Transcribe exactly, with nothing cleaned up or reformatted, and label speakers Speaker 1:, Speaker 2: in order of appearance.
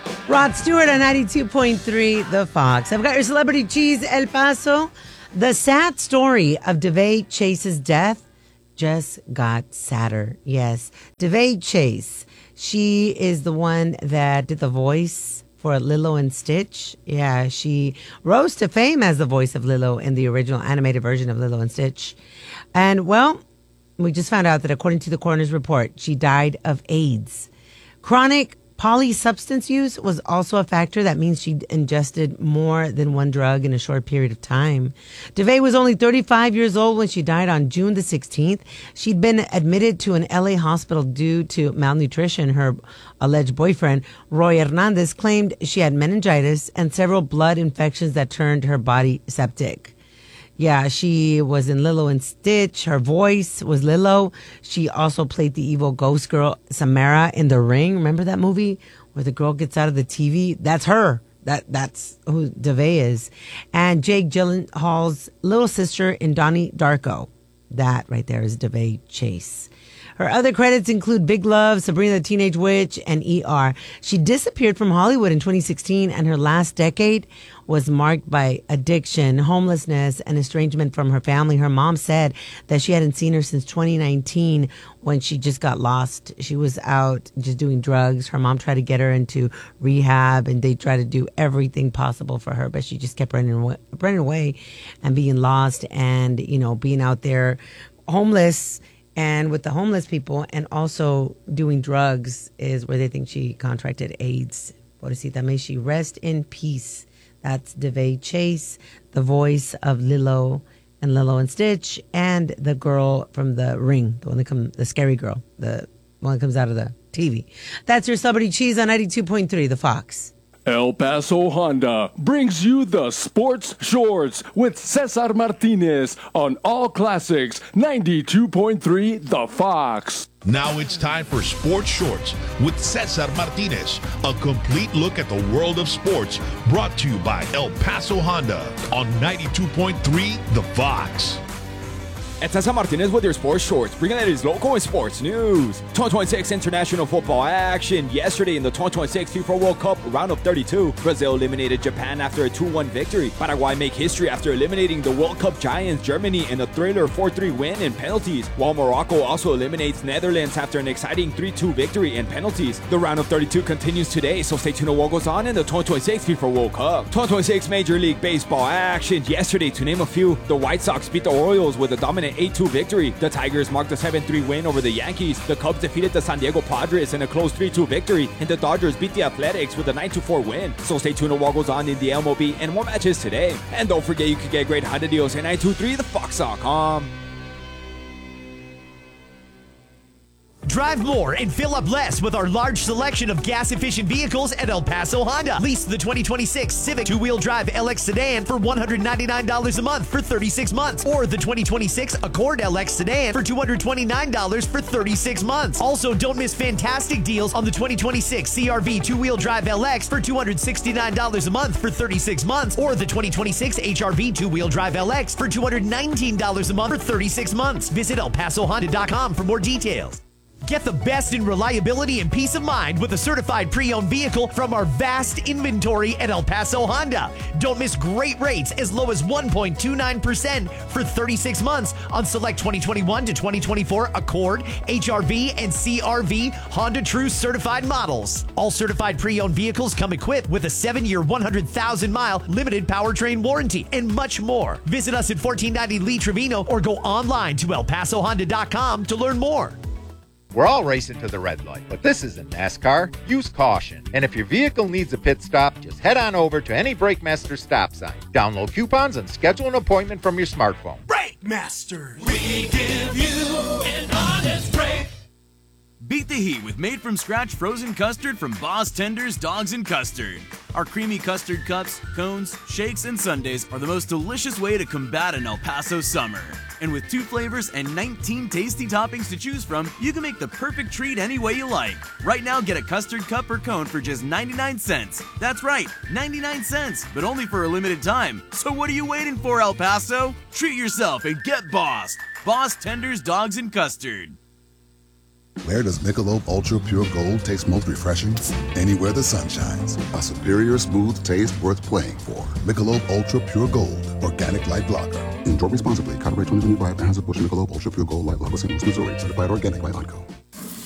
Speaker 1: Rod Stewart on ninety-two point three The Fox. I've got your celebrity cheese, El Paso. The sad story of DeVay Chase's death just got sadder. Yes, DeVay Chase. She is the one that did the voice for Lilo and Stitch. Yeah, she rose to fame as the voice of Lilo in the original animated version of Lilo and Stitch. And, well, we just found out that according to the coroner's report, she died of AIDS. Chronic polysubstance use was also a factor. That means she ingested more than one drug in a short period of time. DeVay was only thirty-five years old when she died on June the sixteenth. She'd been admitted to an L A hospital due to malnutrition. Her alleged boyfriend, Roy Hernandez, claimed she had meningitis and several blood infections that turned her body septic. Yeah, she was in Lilo and Stitch. Her voice was Lilo. She also played the evil ghost girl, Samara, in The Ring. Remember that movie where the girl gets out of the T V? That's her. That That's who DeVay is. And Jake Gyllenhaal's little sister in Donnie Darko. That right there is DeVay Chase. Her other credits include Big Love, Sabrina the Teenage Witch, and E R. She disappeared from Hollywood in twenty sixteen, and her last decade was marked by addiction, homelessness, and estrangement from her family. Her mom said that she hadn't seen her since twenty nineteen when she just got lost. She was out just doing drugs. Her mom tried to get her into rehab, and they tried to do everything possible for her, but she just kept running away, running away and being lost and, you know, being out there homeless. And with the homeless people and also doing drugs is where they think she contracted AIDS. Pobrecita, may she rest in peace. That's DeVay Chase, the voice of Lilo and Lilo and Stitch, and the girl from The Ring, the one that come, the scary girl, the one that comes out of the T V. That's your celebrity cheese on ninety-two point three The Fox.
Speaker 2: El Paso Honda brings you the Sports Shorts with Cesar Martinez on All Classics ninety-two point three The Fox.
Speaker 3: Now it's time for Sports Shorts with Cesar Martinez, a complete look at the world of sports, brought to you by El Paso Honda on ninety-two point three The Fox.
Speaker 4: It's Cesar Martinez with your Sports Shorts, bringing it his local sports news. twenty twenty-six international football action. Yesterday in the twenty twenty-six FIFA World Cup round of thirty-two, Brazil eliminated Japan after a two one victory. Paraguay make history after eliminating the World Cup giants Germany in a thriller four three win in penalties, while Morocco also eliminates Netherlands after an exciting three two victory in penalties. The round of thirty-two continues today, so stay tuned to what goes on in the twenty twenty-six FIFA World Cup. twenty twenty-six Major League Baseball action. Yesterday, to name a few, the White Sox beat the Orioles with a dominant eight two victory. The Tigers marked a seven three win over the Yankees. The Cubs defeated the San Diego Padres in a close three two victory. And the Dodgers beat the Athletics with a nine two four win. So stay tuned to what goes on in the M L B and more matches today. And don't forget you can get great Honda deals at nine two three the fox dot com.
Speaker 5: Drive more and fill up less with our large selection of gas-efficient vehicles at El Paso Honda. Lease the twenty twenty-six Civic two-wheel drive L X sedan for one hundred ninety-nine dollars a month for thirty-six months. Or the twenty twenty-six Accord L X sedan for two hundred twenty-nine dollars for thirty-six months. Also, don't miss fantastic deals on the twenty twenty-six C R V two-wheel drive L X for two hundred sixty-nine dollars a month for thirty-six months. Or the twenty twenty-six H R V two-wheel drive L X for two hundred nineteen dollars a month for thirty-six months. Visit El Paso Honda dot com for more details. Get the best in reliability and peace of mind with a certified pre-owned vehicle from our vast inventory at El Paso Honda. Don't miss great rates as low as one point two nine percent for thirty-six months on select twenty twenty-one to twenty twenty-four Accord, H R V, and C R V Honda True certified models. All certified pre-owned vehicles come equipped with a seven-year, one hundred thousand mile limited powertrain warranty and much more. Visit us at fourteen ninety Lee Trevino or go online to El Paso Honda dot com to learn more.
Speaker 6: We're all racing to the red light, but this isn't NASCAR. Use caution. And if your vehicle needs a pit stop, just head on over to any BrakeMaster stop sign. Download coupons and schedule an appointment from your smartphone.
Speaker 7: BrakeMaster. We give you an honest break.
Speaker 8: Beat the heat with made-from-scratch frozen custard from Boss Tenders Dogs and Custard. Our creamy custard cups, cones, shakes, and sundaes are the most delicious way to combat an El Paso summer. And with two flavors and nineteen tasty toppings to choose from, you can make the perfect treat any way you like. Right now, get a custard cup or cone for just ninety-nine cents. That's right, ninety-nine cents, but only for a limited time. So what are you waiting for, El Paso? Treat yourself and get bossed. Boss Tenders Dogs and Custard.
Speaker 9: Where does Michelob Ultra Pure Gold taste most refreshing? Anywhere the sun shines. A superior smooth taste worth playing for. Michelob Ultra Pure Gold, organic light lager. Enjoy responsibly. Copyright twenty twenty-five. Anheuser-Busch Michelob Ultra Pure Gold Light Lager, Saint Louis, Missouri. Certified organic by Onco.